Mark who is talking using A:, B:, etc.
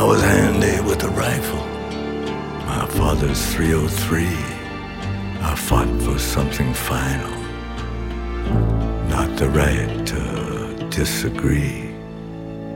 A: I was handy with a rifle. My father's .303. I fought for something final, not the right to disagree.